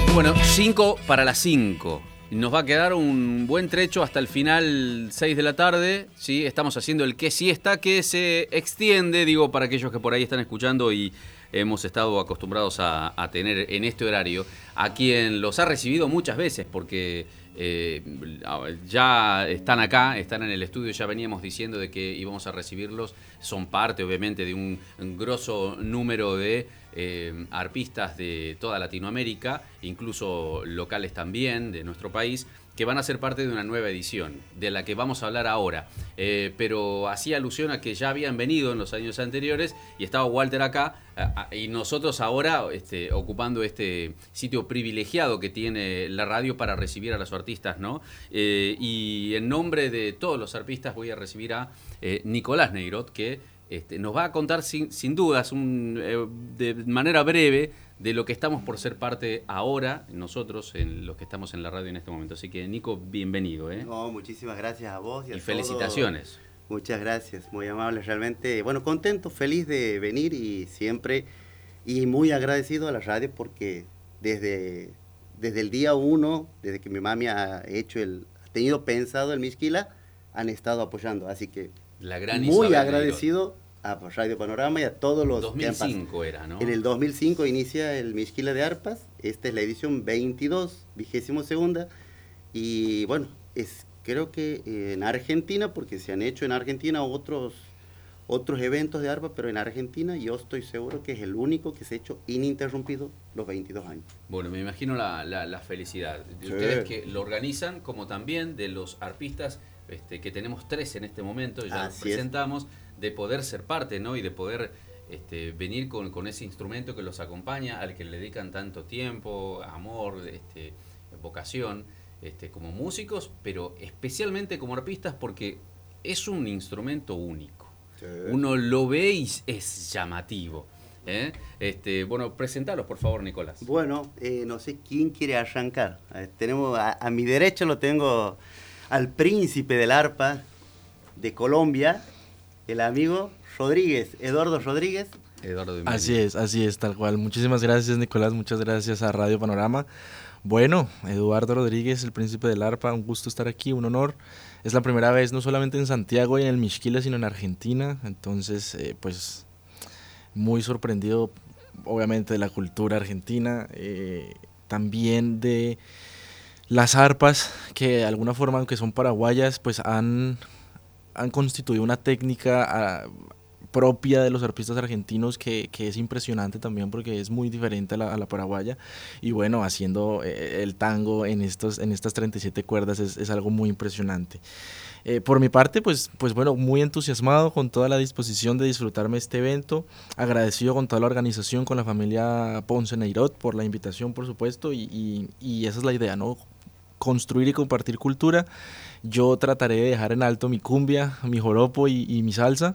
Bueno, 5 para las 5. Nos va a quedar un buen trecho hasta el final, 6 de la tarde. ¿Sí? Estamos haciendo el qué siesta, que se extiende, digo, para aquellos que por ahí están escuchando y hemos estado acostumbrados a tener en este horario, a quien los ha recibido muchas veces, porque ya están acá, están en el estudio, ya veníamos diciendo de que íbamos a recibirlos. Son parte, obviamente, de un grosso número de arpistas de toda Latinoamérica, incluso locales también de nuestro país, que van a ser parte de una nueva edición, de la que vamos a hablar ahora. Pero hacía alusión a que ya habían venido en los años anteriores y estaba Walter acá, y nosotros ahora ocupando este sitio privilegiado que tiene la radio para recibir a los artistas, ¿no? Y en nombre de todos los artistas voy a recibir a Nicolás Neirot, que nos va a contar sin dudas, de manera breve, de lo que estamos por ser parte ahora, nosotros, en los que estamos en la radio en este momento. Así que, Nico, bienvenido. No, muchísimas gracias a vos y a felicitaciones. Todos. Muchas gracias, muy amable realmente. Bueno, contento, feliz de venir y siempre, y muy agradecido a la radio porque desde el día 1, desde que mi mami ha tenido pensado el Mixquila, han estado apoyando. Así que muy agradecido a Radio Panorama y a todos los 2005 era, ¿no? En el 2005 inicia el Mixquila de Arpas. Esta es la edición 22, 22ª. Y bueno, creo que en Argentina, porque se han hecho en Argentina otros eventos de arpa, pero en Argentina yo estoy seguro que es el único que se ha hecho ininterrumpido los 22 años. Bueno, me imagino la felicidad de ustedes que lo organizan, como también de los arpistas, que tenemos 3 en este momento, ya los presentamos, de poder ser parte, ¿no? Y de poder venir con ese instrumento que los acompaña, al que le dedican tanto tiempo, amor, vocación, como músicos, pero especialmente como arpistas, porque es un instrumento único. Sí. Uno lo ve y es llamativo. Bueno, presentalos, por favor, Nicolás. Bueno, no sé quién quiere arrancar. Tenemos a mi derecha lo tengo al príncipe del arpa de Colombia, el amigo Rodríguez, Eduardo Rodríguez. Así es, tal cual. Muchísimas gracias, Nicolás, muchas gracias a Radio Panorama. Bueno, Eduardo Rodríguez, el príncipe del arpa, un gusto estar aquí, un honor. Es la primera vez, no solamente en Santiago y en el Mixquila, sino en Argentina. Entonces, pues, muy sorprendido, obviamente, de la cultura argentina, también de las arpas, que de alguna forma, aunque son paraguayas, pues han constituido una técnica propia de los arpistas argentinos que es impresionante también porque es muy diferente a la paraguaya. Y bueno, haciendo el tango en estas 37 cuerdas es algo muy impresionante. Por mi parte, pues bueno, muy entusiasmado, con toda la disposición de disfrutarme este evento, agradecido con toda la organización, con la familia Ponce Neirot por la invitación, por supuesto, y esa es la idea, ¿no? Construir y compartir cultura. Yo trataré de dejar en alto mi cumbia, mi joropo y mi salsa.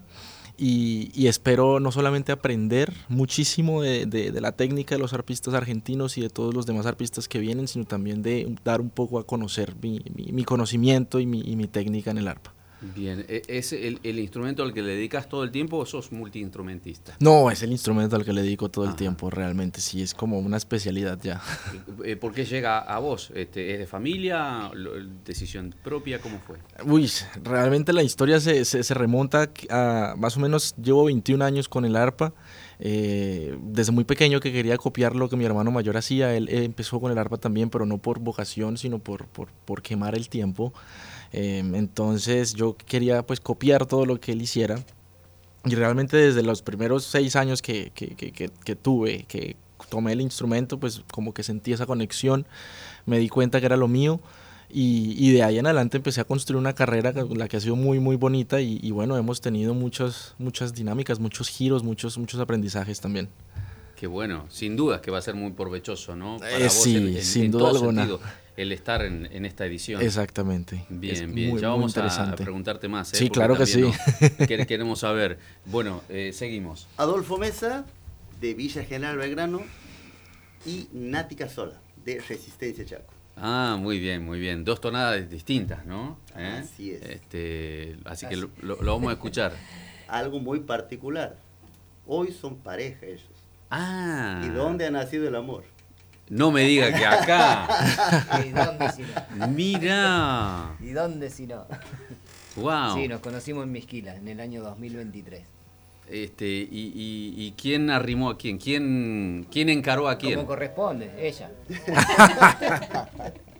Y espero no solamente aprender muchísimo de la técnica de los arpistas argentinos y de todos los demás arpistas que vienen, sino también de dar un poco a conocer mi conocimiento y mi técnica en el arpa. Bien, ¿es el instrumento al que le dedicas todo el tiempo o sos multiinstrumentista? No, es el instrumento al que le dedico todo el tiempo, realmente, sí, es como una especialidad ya. ¿Por qué llega a vos? ¿Es de familia? ¿Decisión propia? ¿Cómo fue? Uy, realmente la historia se remonta a más o menos, llevo 21 años con el arpa. Desde muy pequeño que quería copiar lo que mi hermano mayor hacía. Él empezó con el arpa también, pero no por vocación, sino por quemar el tiempo. Entonces yo quería pues copiar todo lo que él hiciera, y realmente desde los primeros 6 años que tomé el instrumento, pues como que sentí esa conexión, me di cuenta que era lo mío, y de ahí en adelante empecé a construir una carrera la que ha sido muy muy bonita, y bueno, hemos tenido muchas dinámicas, muchos giros, muchos aprendizajes también. Qué bueno, sin dudas que va a ser muy provechoso, ¿no? Para vos sí, sin duda alguna. Sentido, el estar en esta edición. Exactamente. Bien, bien. Ya vamos a preguntarte más. Sí, claro que sí. Queremos saber. Bueno, seguimos. Adolfo Mesa, de Villa General Belgrano, y Nati Casola, de Resistencia Chaco. Ah, muy bien, muy bien. 2 tonadas distintas, ¿no? Así es. Así que lo vamos a escuchar. Algo muy particular. Hoy son pareja ellos. Ah. ¿Y dónde ha nacido el amor? No me diga que acá. ¿Y dónde si no? Mirá. ¿Y dónde si no? Wow. Sí, nos conocimos en Misquila en el año 2023. ¿Y quién arrimó a quién? ¿Quién encaró a quién? Como corresponde, ella.